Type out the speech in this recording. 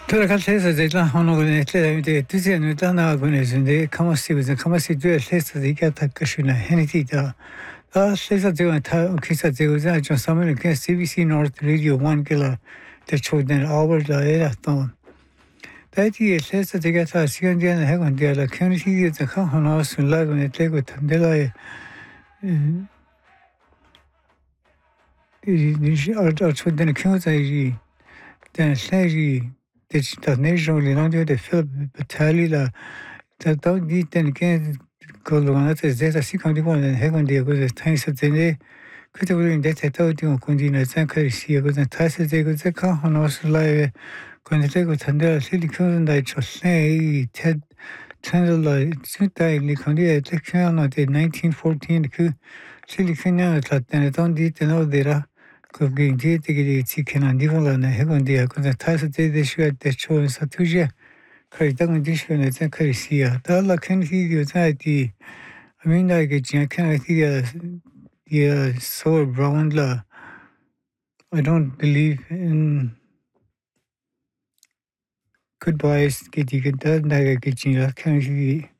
Terrakaltesa della honogonetele de tuzianu dana gonezunde kamasibuze kamasi due lesa de katakashuna henitita. Lesa de ta kisa de uza jo samuel ke CBC North Radio 1 kila de choden Albert la era ton. Dati lesa de gata sigandiana hegon de la community de kahana sun la gonetele tandela ni al choden kyoza den sleri de nejo linandio de Philip Batali la da di den ke kolonate zeta sikandi bon hegon de go de taisa de 그때 우리 내때 떠오르는 군지는 생각이 그것은 다시 되고 제가 하나씩 근데 그 전에 실리콘 다이 쳤네 테 채널로 스타일이 컨디에 teknoloji 1914 그 실리콘을 갖다는 돈디 때노데라 그 기계들이 지켜난 디볼라네 해본디야 근데 다시 되시가 대초에서 투제 그랬던 디시는 생각이야 달라 큰 비디오 사이트 아미나게 지금 yeah, so brown la. I don't believe in goodbyes. Get you get that. Naga get you. Can you